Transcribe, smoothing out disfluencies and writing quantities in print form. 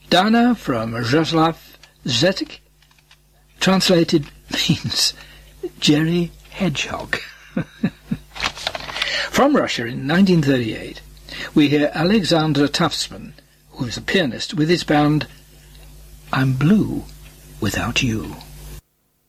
Dana from Jaroslav Zetic, translated means Jerry Hedgehog. From Russia in 1938, we hear Alexander Tuftsman, who is a pianist, with his band I'm Blue Without You.